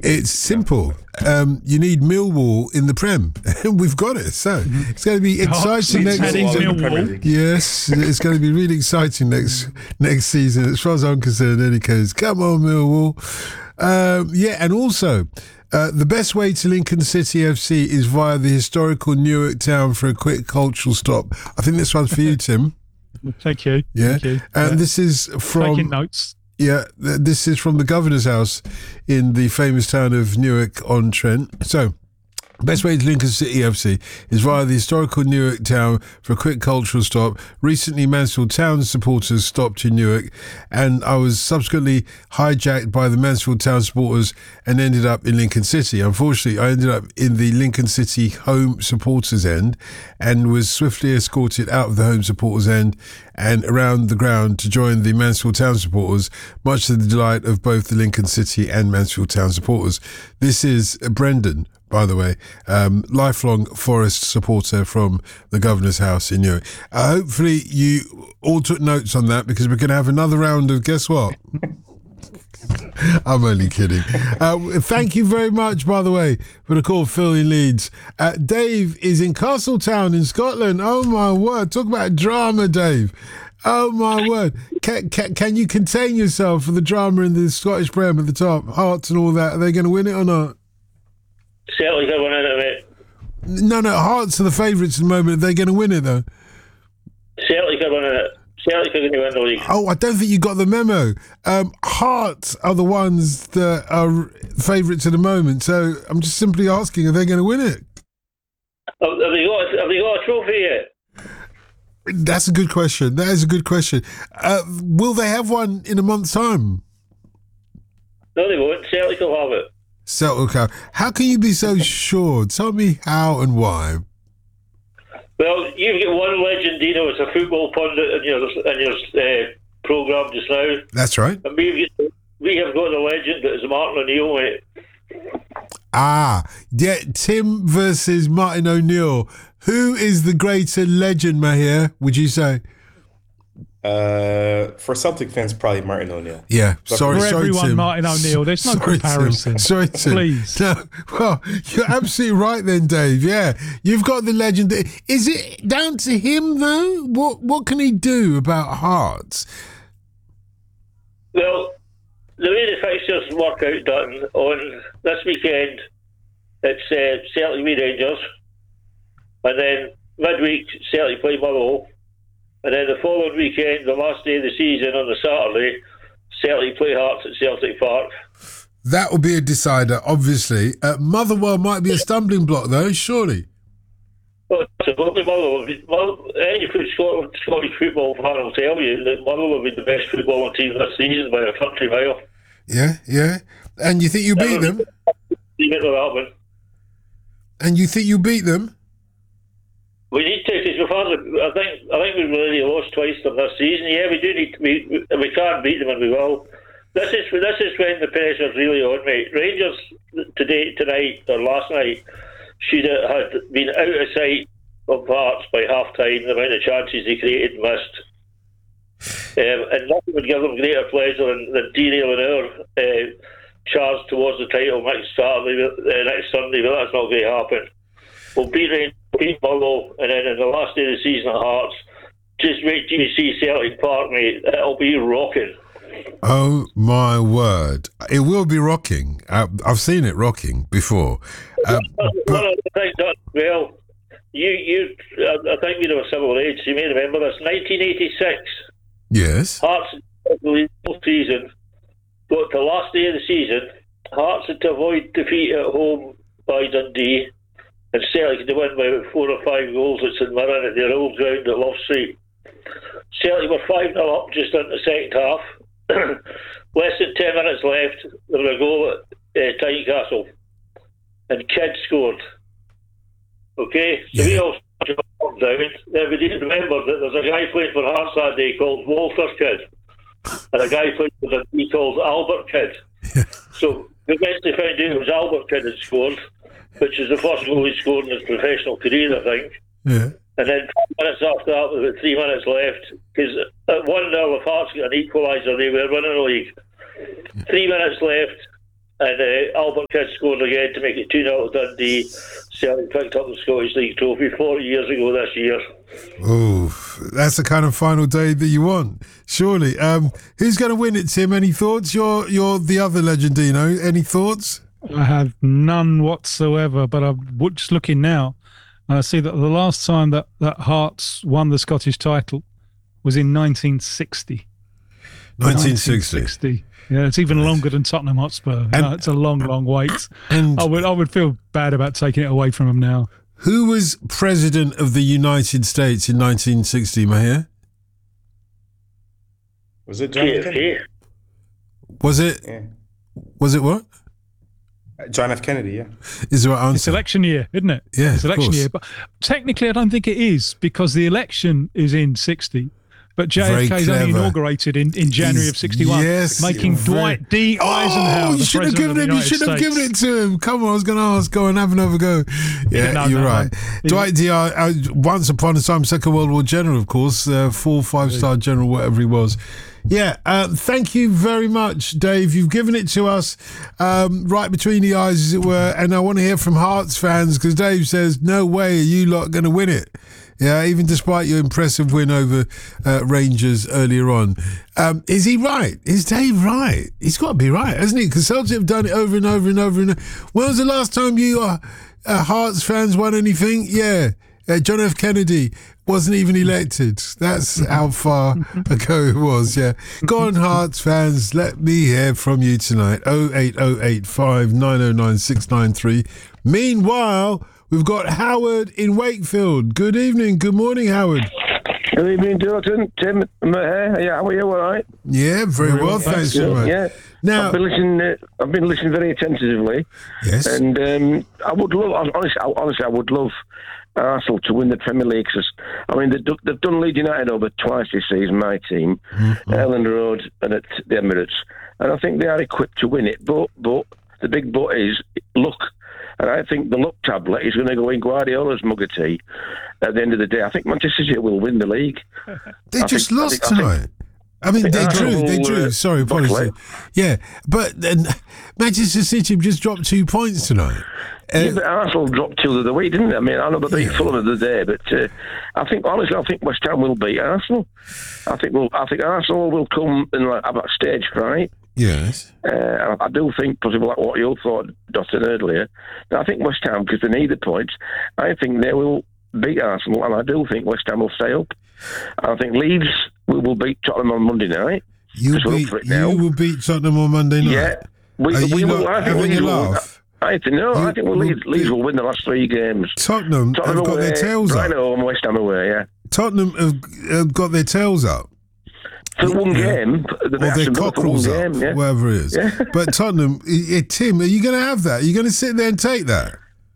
It's simple. You need Millwall in the Prem, and we've got it. So it's going to be exciting next season. Yes, it's going to be really exciting next season. As far as I'm concerned, any case, come on, Millwall. And also. The best way to Lincoln City FC is via the historical Newark town for a quick cultural stop. I think this one's for you, Tim. Thank you. Yeah. Thank you. And this is from... Taking notes. Yeah, this is from the Governor's House in the famous town of Newark-on-Trent. So... best way to Lincoln City FC is via the historical Newark town for a quick cultural stop. Recently, Mansfield Town supporters stopped in Newark, and I was subsequently hijacked by the Mansfield Town supporters and ended up in Lincoln City. Unfortunately, I ended up in the Lincoln City home supporters end and was swiftly escorted out of the home supporters end and around the ground to join the Mansfield Town supporters, much to the delight of both the Lincoln City and Mansfield Town supporters. This is Brendan, by the way, lifelong Forest supporter from the Governor's House in Newark. Hopefully you all took notes on that, because we're going to have another round of, guess what? I'm only kidding. Thank you very much, by the way, for the call, Phil in Leeds. Dave is in Castletown in Scotland. Oh, my word. Talk about drama, Dave. Oh, my word. Can you contain yourself for the drama in the Scottish Prem at the top? Hearts and all that. Are they going to win it or not? Celtic are winning it, mate. No, Hearts are the favourites at the moment. Are they going to win it, though? Celtic are winning it. Celtic are going to win the league. Oh, I don't think you got the memo. Hearts are the ones that are favourites at the moment. So I'm just simply asking, are they going to win it? Have they got a trophy yet? That's a good question. That is a good question. Will they have one in a month's time? No, they won't. Celtic will have it. Celtic. How can you be so sure? Tell me how and why. Well, you've got one legend, Dino, as a football pundit in your programme just now. That's right. And we have got a legend that is Martin O'Neill, mate. Yeah, Tim versus Martin O'Neill. Who is the greater legend, Mahir, would you say? For Celtic fans, probably Martin O'Neill. Yeah, sorry, everyone, Tim. Martin O'Neill. There's no comparison. Tim. Sorry, Tim. Please. No, well, you're absolutely right then, Dave. Yeah, you've got the legend. Is it down to him though? What can he do about Hearts? Well, the way the fixtures work out, Dutton, on this weekend, it's Celtic v Rangers, and then midweek Celtic play Motherwell. And then the following weekend, the last day of the season on the Saturday, Celtic play Hearts at Celtic Park. That will be a decider, obviously. Motherwell might be a stumbling block, though, surely. Well, absolutely, Motherwell. Any Scottish football fan will tell you that Motherwell will be the best footballing team this season by a country mile. Yeah. And you think you beat them? And you think you beat them? We need to, because I think we've already lost twice to them this season. Yeah, we do need to beat. We can't beat them, and we will. This is when the pressure's really on, mate. Rangers tonight or last night should have had been out of sight of Hearts by half time. The amount of chances they created and missed, and nothing would give them greater pleasure than derailing our charge towards the title next Sunday. But that's not going to happen. We'll beat Rangers, beat Motherwell, and then in the last day of the season at Hearts, just wait till you see Celtic Park, mate. It'll be rocking. Oh my word! It will be rocking. I've seen it rocking before. Well, you. I think we were similar age. You may remember this. 1986. Yes. Hearts the season. Got the last day of the season. Hearts had to avoid defeat at home by Dundee. And Celtic had to win by about 4 or 5 goals at St Mirren at their old ground at Love Street. Celtic were 5-0 up just in the second half. Less than 10 minutes left. There was a goal at Tynecastle. And Kidd scored. Okay? So we all started down. Then we didn't remember that there's a guy playing for Hearts that day called Walter Kidd. And a guy playing for he called Albert Kidd. So we eventually found out it was Albert Kidd had scored, which is the first goal he scored in his professional career, I think. Yeah. And then 5 minutes after that, with about 3 minutes left, because at 1-0, if Hearts got an equaliser, they were winning the league. 3 minutes left, And Albert Kidd scored again to make it 2-0 Dundee. Celtic picked up the Scottish League trophy 40 years ago this year. Oh, that's the kind of final day that you want, surely. Who's going to win it, Tim? Any thoughts? You're the other legend, Dino. Any thoughts? I have none whatsoever, but I'm just looking now. I see that the last time that Hearts won the Scottish title was in 1960. 1960. Yeah, it's even longer than Tottenham Hotspur. It's a long, long wait. And I would feel bad about taking it away from them now. who was president of the United States in 1960, Mahir? Was it John F. Kennedy? Was it? Yeah. Was it what? John F. Kennedy, yeah. Is the right answer? It's election year, isn't it? Yeah, it's election of course. year. But technically, I don't think it is because the election is in 60. But JFK is only inaugurated in January of 61, making Dwight D. Eisenhower the president of the United States. You should have given it to him. Come on, I was going to ask. Go and have another go. Yeah, you're right. Dwight D. Once upon a time, Second World War general, of course, 5-star general, whatever he was. Yeah, thank you very much, Dave. You've given it to us right between the eyes, as it were, and I want to hear from Hearts fans because Dave says, no way are you lot going to win it. Yeah, even despite your impressive win over Rangers earlier on. Is he right? Is Dave right? He's got to be right, hasn't he? Because Celtic have done it over and over and over and over. When was the last time you Hearts fans won anything? Yeah, John F. Kennedy wasn't even elected. That's how far ago it was, yeah. Go on, Hearts fans, let me hear from you tonight. 08085 909 693. Meanwhile, we've got Howard in Wakefield. Good evening. Good morning, Howard. Good evening, Dalton. Tim, yeah, how are you? All right? Yeah, very well. Thanks so much. Yeah. Now, I've been listening very attentively. Yes. And I would love, honestly, I would love Arsenal to win the Premier League. I mean, they've done Leeds United over twice this season, my team, at Elland Road and at the Emirates. And I think they are equipped to win it. But the big but is luck. And I think the luck tablet is going to go in Guardiola's mug of tea at the end of the day. I think Manchester City will win the league. They just lost tonight. I mean, they drew. Sorry, apologies. Yeah, but then Manchester City just dropped 2 points tonight. Yeah, but Arsenal dropped 2 the other week, didn't they? I mean, I know they beat Fulham the other day, but I think West Ham will beat Arsenal. I think Arsenal will come and have that stage fright. Yes. I do think, possibly like what you thought, Dotton, earlier, I think West Ham, because they need the points, I think they will beat Arsenal, and I do think West Ham will stay up. I think Leeds will beat Tottenham on Monday night. You will beat Tottenham on Monday night? Yeah. Are you not having a laugh? I think Leeds will win the last 3 games. Tottenham have got away, their tails Brighton up. home, West Ham away, yeah. Tottenham have got their tails up. For one game, or their cockerels up, yeah. whatever it is. Yeah. But Tottenham, Tim, are you going to have that? Are you going to sit there and take that?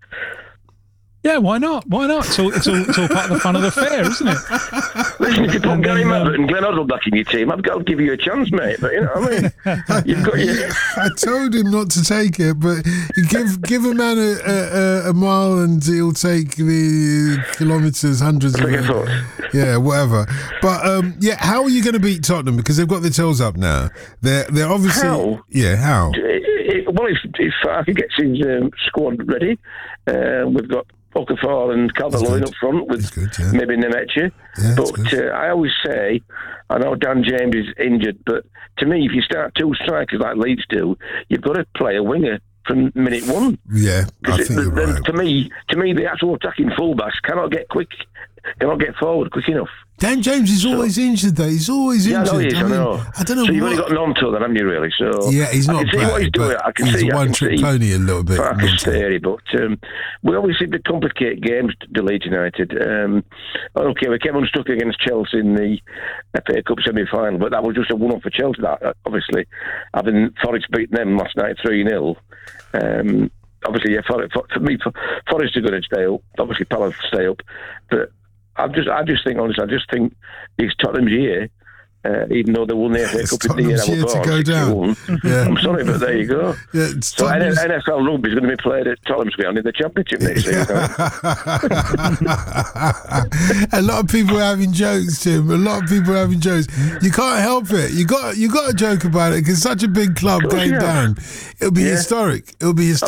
Yeah, why not? Why not? It's all part of the fun of the fair, isn't it? Listen, if you put Gary Mabbutt and Glenn Hoddle back in your team, I've got to give you a chance, mate. But you know what I mean? You've got I told him not to take it, but give a man a mile and he'll take the kilometres, hundreds of them. Yeah, whatever. But how are you going to beat Tottenham? Because they've got their tails up now. They're obviously how? Well, if Farke gets his squad ready, we've got Okafor and Calvert-Lewin up front with maybe Nemecha. Yeah, but I always say, I know Dan James is injured, but to me, if you start 2 strikers like Leeds do, you've got to play a winger from minute 1. Yeah, I think you're right. To me, the actual attacking fullbacks cannot get forward quick enough. Dan James is always injured, though. He's always injured. I know. I don't know. So you've only got Nonto, then, haven't you, really? So yeah, he's not I can see what he's doing. I can he's see a one-trick pony a little bit. Farke's theory, but we always seem to complicate games to Leeds United. We came unstuck against Chelsea in the FA Cup semi-final, but that was just a one-off for Chelsea. Obviously, having Forest beaten them last night 3-0. Obviously, for me, Forest are going to stay up. Obviously, Palace stay up, but I just think, honestly, it's Tottenham's year even though they won the FA Cup in the year to go down. Yeah. I'm sorry, but there you go. Yeah, so NFL rugby is going to be played at Tottenham's Ground in the Championship next year. A lot of people are having jokes, Tim. A lot of people are having jokes. You can't help it. You got to joke about it because such a big club going down. It'll be historic. It'll be historic.